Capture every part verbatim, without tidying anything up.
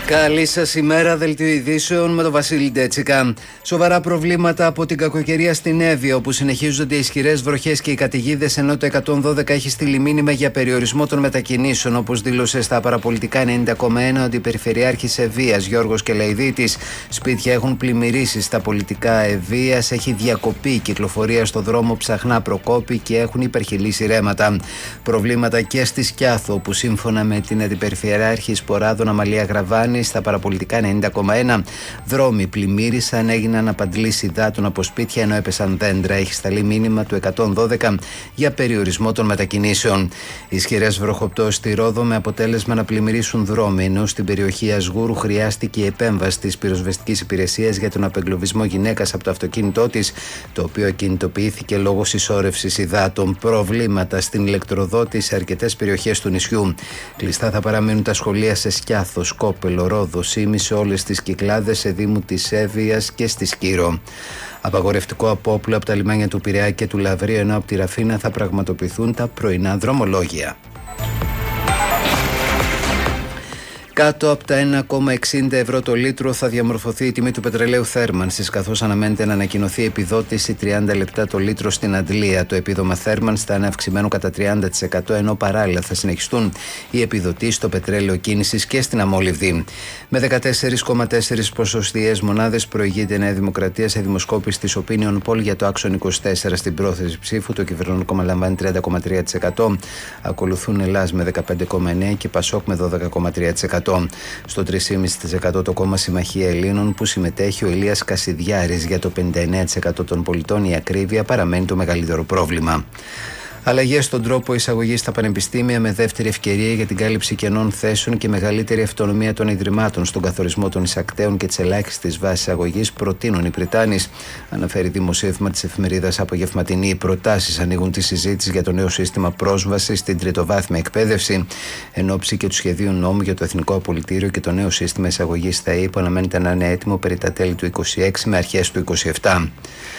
Καλή σας ημέρα, δελτίο ειδήσεων με τον Βασίλη Ντέτσικα. Σοβαρά προβλήματα από την κακοκαιρία στην Εύβοια, όπου συνεχίζονται οι ισχυρές βροχές και οι καταιγίδες, ενώ το εκατόν δώδεκα έχει στείλει μήνυμα για περιορισμό των μετακινήσεων, όπως δήλωσε στα παραπολιτικά ενενήντα κόμμα ένα ο αντιπεριφερειάρχης Εββοίας Γιώργος Κελαϊδίτης. Σπίτια έχουν πλημμυρίσει στα πολιτικά Εββοίας, έχει διακοπεί η κυκλοφορία στο δρόμο Ψαχνά Προκόπη και έχουν υπερχειλήσει ρέματα. Προβλήματα και στη Σκιάθο, όπου σύμφωνα με την αντιπεριφερειάρχη Σποράδων Αμαλία Γραβάνη, στα παραπολιτικά ενενήντα κόμμα ένα δρόμοι πλημμύρισαν, έγιναν απαντλήσεις υδάτων από σπίτια ενώ έπεσαν δέντρα. Έχει σταλεί μήνυμα του εκατόν δώδεκα για περιορισμό των μετακινήσεων. Ισχυρές βροχοπτώσεις στη Ρόδο με αποτέλεσμα να πλημμυρίσουν δρόμοι, ενώ στην περιοχή Ασγούρου χρειάστηκε η επέμβαση της πυροσβεστικής υπηρεσίας για τον απεγκλωβισμό γυναίκας από το αυτοκίνητό της, το οποίο κινητοποιήθηκε λόγω συσσόρευσης υδάτων. Προβλήματα στην ηλεκτροδότη σε αρκετές περιοχές του νησιού. Κλειστά θα παραμείνουν τα σχολεία σε Σκιάθο, Σκόπελο, Ρόδο, Σήμη, σε όλες τις Κυκλάδες, σε δήμου της Εύβοιας και στη Σκύρο. Απαγορευτικό απόπλου από τα λιμάνια του Πειραιά και του Λαβρίου, ενώ από τη Ραφίνα θα πραγματοποιηθούν τα πρωινά δρομολόγια. Κάτω από τα ένα κόμμα εξήντα ευρώ το λίτρο θα διαμορφωθεί η τιμή του πετρελαίου θέρμανσης, καθώς αναμένεται να ανακοινωθεί επιδότηση τριάντα λεπτά το λίτρο στην Αντλία. Το επίδομα θέρμανσης θα είναι αυξημένο κατά τριάντα τοις εκατό, ενώ παράλληλα θα συνεχιστούν οι επιδοτήσεις στο πετρέλαιο κίνησης και στην αμόλυβδη. Με δεκατέσσερα κόμμα τέσσερα ποσοστιαίες μονάδες προηγείται η Νέα Δημοκρατία σε δημοσκόπηση της Opinion Poll για το άξονα είκοσι τέσσερα στην πρόθεση ψήφου. Το κυβερνών κόμμα λαμβάνει τριάντα κόμμα τρία τοις εκατό. Ακολουθούν Ελλάς με δεκαπέντε κόμμα εννέα τοις εκατό και Πασόκ με δώδεκα κόμμα τρία τοις εκατό. Στο τρία κόμμα πέντε τοις εκατό το κόμμα Συμμαχία Ελλήνων, που συμμετέχει ο Ηλίας Κασιδιάρης. Για το πενήντα εννέα τοις εκατό των πολιτών η ακρίβεια παραμένει το μεγαλύτερο πρόβλημα. Αλλαγές στον τρόπο εισαγωγής στα πανεπιστήμια, με δεύτερη ευκαιρία για την κάλυψη κενών θέσεων και μεγαλύτερη αυτονομία των ιδρυμάτων στον καθορισμό των εισακτέων και της ελάχιστης βάσης εισαγωγής, προτείνουν οι Πριτάνης, αναφέρει δημοσίευμα της εφημερίδας Απογευματινή. Οι προτάσεις ανοίγουν τη συζήτηση για το νέο σύστημα πρόσβασης στην τριτοβάθμια εκπαίδευση, εν ώψη και του σχεδίου νόμου για το Εθνικό Απολυτήριο και το νέο σύστημα εισαγωγής στα ΕΕ, που αναμένεται να είναι έτοιμο περί τα τέλη του είκοσι έξι με αρχές του είκοσι επτά.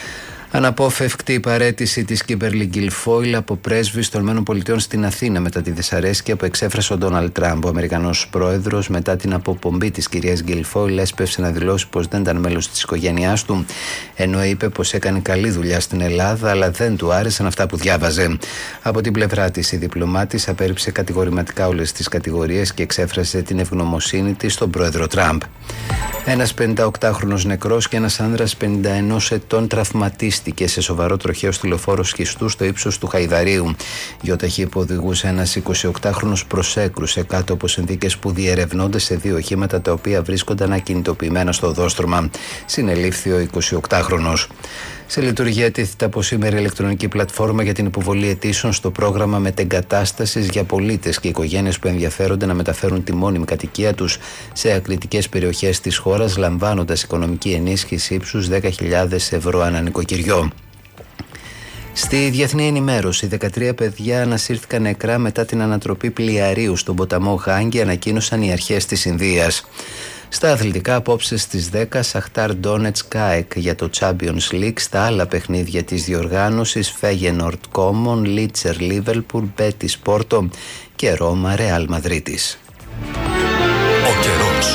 Αναπόφευκτη η παραίτηση της Κίμπερλι Γκιλφόιλ από πρέσβης των ΗΠΑ στην Αθήνα μετά τη δυσαρέσκεια που εξέφρασε ο Ντόναλντ Τραμπ. Ο Αμερικανός πρόεδρος, μετά την αποπομπή της κυρίας Γκιλφόιλ, έσπευσε να δηλώσει πως δεν ήταν μέλος της οικογένειάς του, ενώ είπε πως έκανε καλή δουλειά στην Ελλάδα, αλλά δεν του άρεσαν αυτά που διάβαζε. Από την πλευρά της, η διπλωμάτης απέρριψε κατηγορηματικά όλες τις κατηγορίες και εξέφρασε την ευγνωμοσύνη της στον πρόεδρο Τραμπ. Ένας πενηνταοκτάχρονος νεκρός και ένας άνδρας πενήντα ενός ετών τραυματίστηκε σε σοβαρό τροχαίο στη λεωφόρο Σχιστού στο ύψος του Χαϊδαρίου. Γιοταχή που οδηγούσε ένας εικοσιοκτάχρονος προσέκρουσε κάτω από συνθήκες που διερευνώνται σε δύο οχήματα τα οποία βρίσκονταν ακινητοποιημένα στο οδόστρωμα. Συνελήφθη ο εικοσιοκτάχρονος. Σε λειτουργία τίθεται από σήμερα η ηλεκτρονική πλατφόρμα για την υποβολή αιτήσεων στο πρόγραμμα μετεγκατάστασης για πολίτες και οικογένειες που ενδιαφέρονται να μεταφέρουν τη μόνιμη κατοικία τους σε ακριτικές περιοχές της χώρας, λαμβάνοντας οικονομική ενίσχυση ύψους δέκα χιλιάδες ευρώ ανά νοικοκυριό. Στη διεθνή ενημέρωση, δεκατρία παιδιά ανασύρθηκαν νεκρά μετά την ανατροπή πλοιαρίου στον ποταμό Γάνγκη, ανακοίνωσαν οι αρχές της Ινδίας. Στα αθλητικά, απόψε στις δέκα, Σαχτάρ Ντόνετσκ ΑΕΚ για το Champions League. Στα άλλα παιχνίδια της διοργάνωσης, Φέγενορτ Κόμον, Λίτσερ Λίβερπουλ, Μπέτις Πόρτο και Ρώμα Ρεάλ Μαδρίτης. Ο καιρός.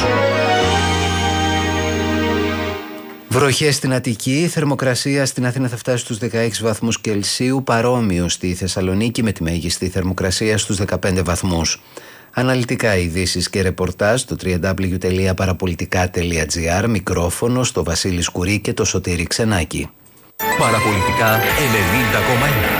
Βροχές στην Αττική, η θερμοκρασία στην Αθήνα θα φτάσει στους δεκαέξι βαθμούς Κελσίου, παρόμοιο στη Θεσσαλονίκη με τη μέγιστη θερμοκρασία στους δεκαπέντε βαθμούς. Αναλυτικά ειδήσεις και ρεπορτάζ στο double-u double-u double-u τελεία παραπολιτικά τελεία τζι άρ. Μικρόφωνο στο Βασίλη Σκουρί και το Σωτήρη Ξενάκη. Παραπολιτικά ενενήντα κόμμα ένα.